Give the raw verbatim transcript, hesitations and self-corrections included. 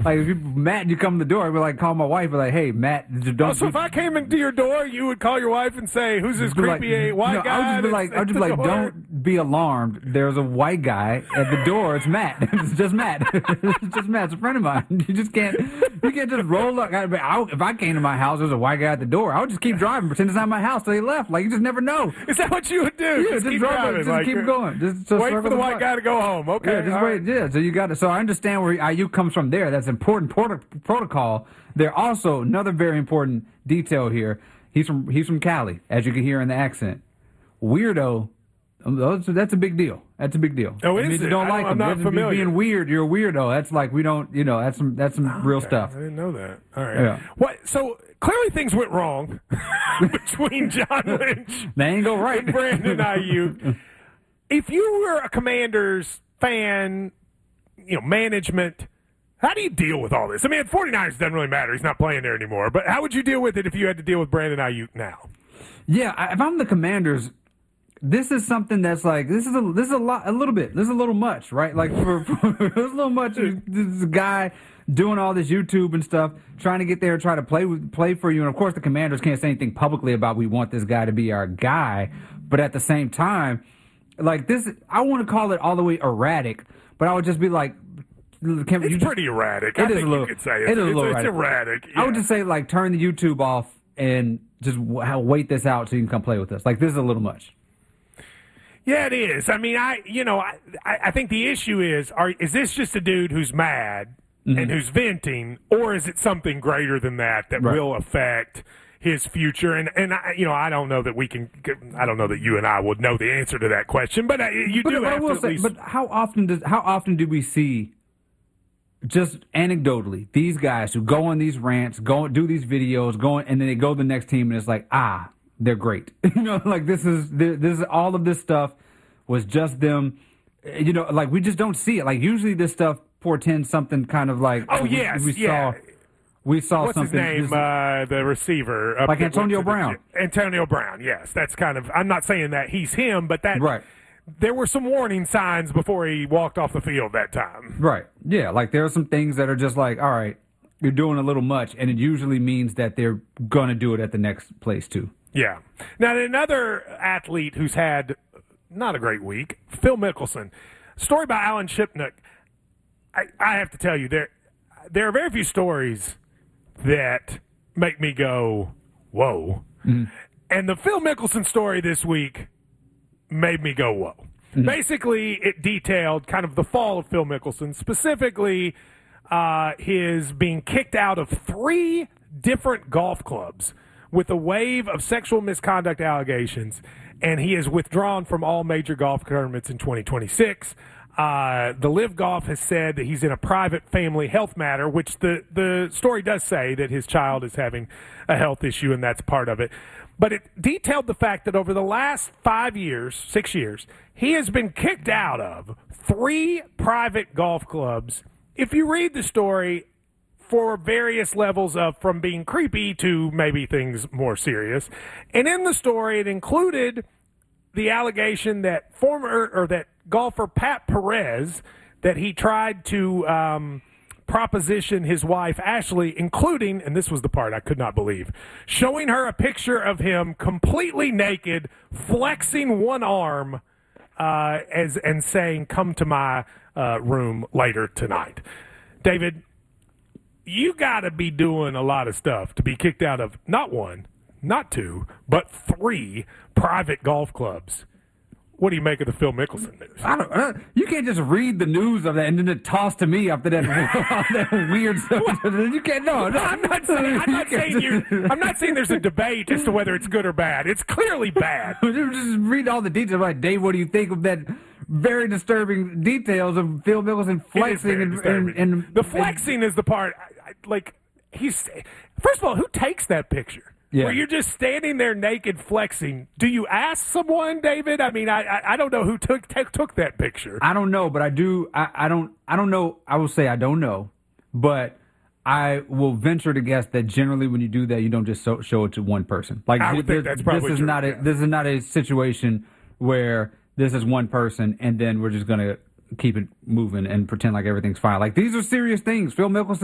Like, if you, Matt, you come to the door, I'd be like, call my wife, be like, hey, Matt, don't. Oh, so if I came into your door, you would call your wife and say, "Who's this creepy like, white no, guy?" I would just be like, I would just be like, door? don't be alarmed. There's a white guy at the door. It's Matt. It's just Matt. It's just Matt. It's a friend of mine. You just can't. You can't just roll up. I, I, if I came to my house, there's a white guy at the door. I would just keep driving, pretend it's not my house till he left. Like, you just never know. Is that what you would do? Yeah, just, just keep drive, driving, just like, keep going. Just, just wait for the, the white block. guy to go home. Okay. Yeah, just all wait. right. Yeah, so you got to. So I understand where I U comes from there. That's important prot- protocol. There also another very important detail here. He's from he's from Cali, as you can hear in the accent. Weirdo. Those, that's a big deal. That's a big deal. Oh, it is means it? you don't I like don't- I'm them. not That's familiar. Being weird, you're a weirdo. That's like we don't. You know, that's some that's some real Okay, stuff. I didn't know that. All right. Yeah. What? So clearly things went wrong between John Lynch They ain't go right. and Brandon Ayuk. If you were a Commanders fan, you know, management, how do you deal with all this? I mean, forty-niners doesn't really matter. He's not playing there anymore. But how would you deal with it if you had to deal with Brandon Ayuk now? Yeah, I- if I'm the Commanders, this is something that's like this is a this is a lot a little bit this is a little much, right? Like for, for it's a little much. This guy doing all this YouTube and stuff, trying to get there and try to play with, play for you. And of course, the Commanders can't say anything publicly about we want this guy to be our guy. But at the same time, like this, I want to call it all the way erratic. But I would just be like, can, It's you just, pretty erratic. It I is think a little. you could say It it's, is a it's, little it's erratic. erratic. I would yeah. just say like turn the YouTube off and just w- wait this out so you can come play with us. Like this is a little much. Yeah, it is. I mean, I you know, I, I think the issue is, are is this just a dude who's mad Mm-hmm. and who's venting, or is it something greater than that that Right. will affect his future? And and I, you know, I don't know that we can. I don't know that you and I would know the answer to that question, but uh, you But, do but I have to will at say, least. but how often does how often do we see just anecdotally these guys who go on these rants, go do these videos, go and then they go to the next team and it's like ah they're great, you know, like this is this is all of this stuff was just them, you know, like we just don't see it. Like usually this stuff portends something kind of like oh we, yes, we yeah. saw we saw What's his something name? just- Uh, the receiver, up Like that went Antonio to the- Brown. Antonio Brown. Yes, that's kind of. I'm not saying that he's him, but that Right. There were some warning signs before he walked off the field that time. Right. Yeah. Like there are some things that are just like, all right, you're doing a little much, and it usually means that they're gonna do it at the next place too. Yeah. Now, another athlete who's had not a great week, Phil Mickelson. Story about Alan Shipnuck. I, I have to tell you, there there are very few stories that make me go, whoa. Mm-hmm. And the Phil Mickelson story this week made me go, whoa. Mm-hmm. Basically, it detailed kind of the fall of Phil Mickelson, specifically uh, his being kicked out of three different golf clubs with a wave of sexual misconduct allegations, and he is withdrawn from all major golf tournaments in twenty twenty-six. Uh, the Live Golf has said that he's in a private family health matter, which the, the story does say that his child is having a health issue, and that's part of it. But it detailed the fact that over the last five years, six years, he has been kicked out of three private golf clubs. If you read the story, for various levels of from being creepy to maybe things more serious. And in the story, it included the allegation that former or that golfer Pat Perez, that he tried to um, proposition his wife Ashley, including, and this was the part I could not believe, showing her a picture of him completely naked, flexing one arm, uh, as and saying, "Come to my uh, room later tonight." David, you got to be doing a lot of stuff to be kicked out of not one, not two, but three private golf clubs. What do you make of the Phil Mickelson news? I don't. Uh, you can't just read the news of that and then it toss to me after that, that weird stuff. You can't. No, no. I'm not saying. I'm not saying you. I'm not saying there's a debate as to whether it's good or bad. It's clearly bad. Just read all the details. Like, Dave, what do you think of that? Very disturbing details of Phil Mickelson flexing and, and, and the flexing is the part. I, I, like he's first of all, who takes that picture? Yeah. Where you're just standing there naked flexing. Do you ask someone, David? I mean, I I, I don't know who took t- took that picture. I don't know, but I do. I, I don't. I don't know. I will say I don't know, but I will venture to guess that generally when you do that, you don't just so, show it to one person. Like I would think this, that's probably this is true, not a yeah. this is not a situation where this is one person and then we're just gonna keep it moving and pretend like everything's fine. Like these are serious things. Phil Mickelson